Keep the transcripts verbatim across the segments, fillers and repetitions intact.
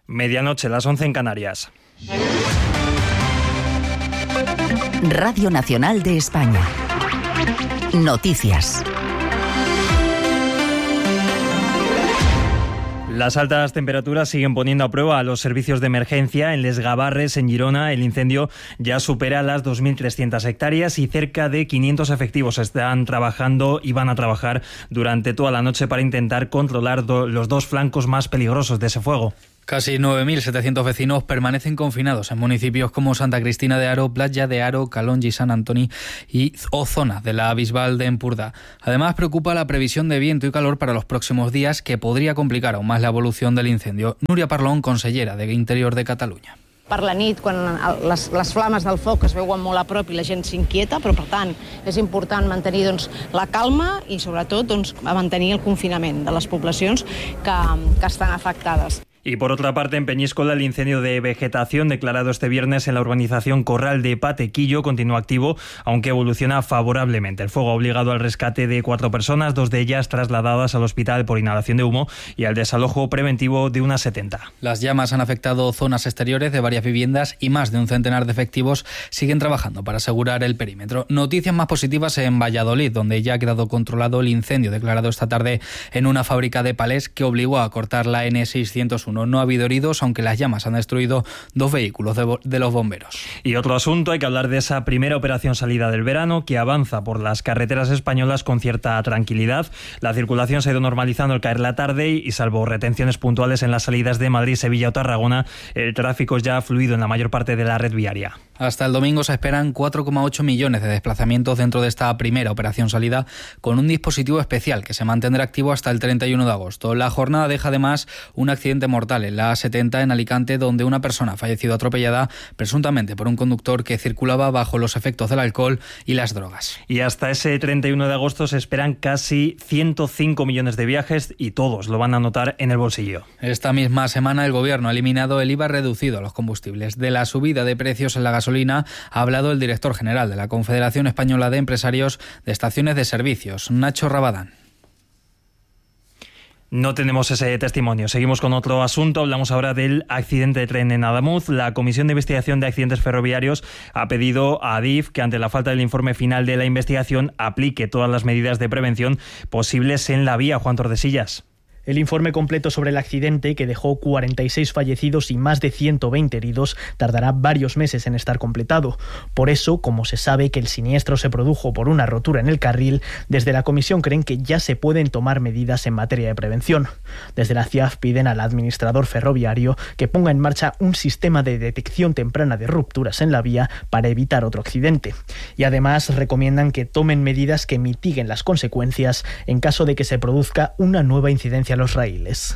Medianoche, las once en Canarias. Radio Nacional de España. Noticias. Las altas temperaturas siguen poniendo a prueba a los servicios de emergencia. En Les Gavarres, en Girona, el incendio ya supera las dos mil trescientas hectáreas y cerca de quinientos efectivos están trabajando y van a trabajar durante toda la noche para intentar controlar do- los dos flancos más peligrosos de ese fuego. Casi nueve mil setecientos vecinos permanecen confinados en municipios como Santa Cristina de Aro, Playa de Aro, Calonge, San Antoni y o zona de la Bisbal de Empurdá. Además, preocupa la previsión de viento y calor para los próximos días, que podría complicar aún más la evolución del incendio. Núria Parlón, consellera de Interior de Catalunya. Per la nit, quan les, les flames del foc es veuen molt a prop i la gent s'inquieta, però per tant és important mantenir doncs, la calma i sobretot doncs, mantenir el confinament de les poblacions que, que estan afectades. Y por otra parte, en Peñíscola, el incendio de vegetación declarado este viernes en la urbanización Corral de Patequillo continúa activo, aunque evoluciona favorablemente. El fuego ha obligado al rescate de cuatro personas, dos de ellas trasladadas al hospital por inhalación de humo, y al desalojo preventivo de unas setenta. Las llamas han afectado zonas exteriores de varias viviendas y más de un centenar de efectivos siguen trabajando para asegurar el perímetro. Noticias más positivas en Valladolid, donde ya ha quedado controlado el incendio declarado esta tarde en una fábrica de palés que obligó a cortar la ene seiscientos uno. No ha habido heridos, aunque las llamas han destruido dos vehículos de, de los bomberos. Y otro asunto, hay que hablar de esa primera operación salida del verano que avanza por las carreteras españolas con cierta tranquilidad. La circulación se ha ido normalizando al caer la tarde y, salvo retenciones puntuales en las salidas de Madrid, Sevilla o Tarragona, el tráfico es ya fluido en la mayor parte de la red viaria. Hasta el domingo se esperan cuatro coma ocho millones de desplazamientos dentro de esta primera operación salida, con un dispositivo especial que se mantendrá activo hasta el treinta y uno de agosto. La jornada deja además un accidente mortal en la A setenta en Alicante, donde una persona ha fallecido atropellada presuntamente por un conductor que circulaba bajo los efectos del alcohol y las drogas. Y hasta ese treinta y uno de agosto se esperan casi ciento cinco millones de viajes y todos lo van a notar en el bolsillo. Esta misma semana el Gobierno ha eliminado el I V A reducido a los combustibles. De la subida de precios en la gasolina ha hablado el director general de la Confederación Española de Empresarios de Estaciones de Servicios, Nacho Rabadán. No tenemos ese testimonio. Seguimos con otro asunto. Hablamos ahora del accidente de tren en Adamuz. La Comisión de Investigación de Accidentes Ferroviarios ha pedido a Adif que, ante la falta del informe final de la investigación, aplique todas las medidas de prevención posibles en la vía. Juan Tordesillas. El informe completo sobre el accidente, que dejó cuarenta y seis fallecidos y más de ciento veinte heridos, tardará varios meses en estar completado. Por eso, como se sabe que el siniestro se produjo por una rotura en el carril, desde la comisión creen que ya se pueden tomar medidas en materia de prevención. Desde la C I A F piden al administrador ferroviario que ponga en marcha un sistema de detección temprana de rupturas en la vía para evitar otro accidente. Y además recomiendan que tomen medidas que mitiguen las consecuencias en caso de que se produzca una nueva incidencia a los raíles.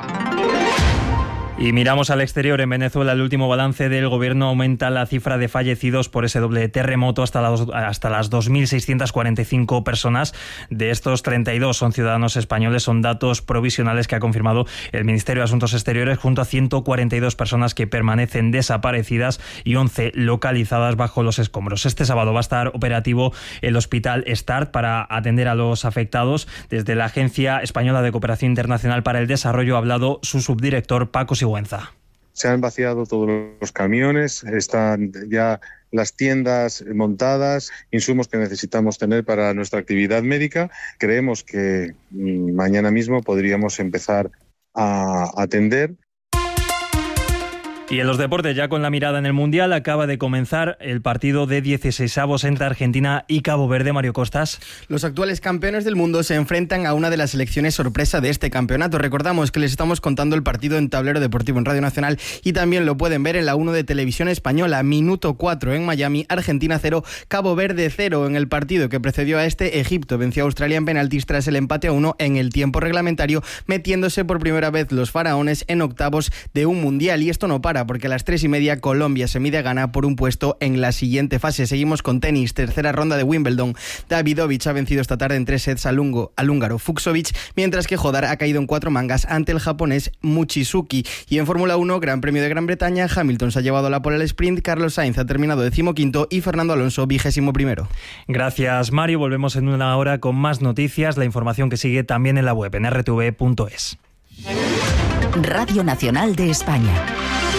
Y miramos al exterior. En Venezuela, el último balance del gobierno aumenta la cifra de fallecidos por ese doble terremoto hasta las, hasta las dos mil seiscientas cuarenta y cinco personas. De estos, treinta y dos son ciudadanos españoles. Son datos provisionales que ha confirmado el Ministerio de Asuntos Exteriores, junto a ciento cuarenta y dos personas que permanecen desaparecidas y once localizadas bajo los escombros. Este sábado va a estar operativo el Hospital START para atender a los afectados. Desde la Agencia Española de Cooperación Internacional para el Desarrollo ha hablado su subdirector, Paco Sigüenza. Se han vaciado todos los camiones, están ya las tiendas montadas, insumos que necesitamos tener para nuestra actividad médica. Creemos que mañana mismo podríamos empezar a atender. Y en los deportes, ya con la mirada en el Mundial, acaba de comenzar el partido de dieciseisavos entre Argentina y Cabo Verde. Mario Costas. Los actuales campeones del mundo se enfrentan a una de las selecciones sorpresa de este campeonato. Recordamos que les estamos contando el partido en Tablero Deportivo en Radio Nacional y también lo pueden ver en la uno de Televisión Española. Minuto cuatro en Miami, Argentina cero, Cabo Verde cero. En el partido que precedió a este, Egipto venció a Australia en penaltis tras el empate a uno en el tiempo reglamentario, metiéndose por primera vez los faraones en octavos de un Mundial. Y esto no para, porque a las tres y media Colombia se mide a Ghana por un puesto en la siguiente fase. Seguimos con tenis, tercera ronda de Wimbledon. Davidovich ha vencido esta tarde en tres sets al, lungo, al húngaro Fucsovics, mientras que Hodar ha caído en cuatro mangas ante el japonés Mochizuki. Y en Fórmula uno, Gran Premio de Gran Bretaña, Hamilton se ha llevado la pole al sprint, Carlos Sainz ha terminado decimoquinto y Fernando Alonso vigésimo primero. Gracias, Mario. Volvemos en una hora con más noticias. La información que sigue también en la web, en erre te ve punto es. Radio Nacional de España.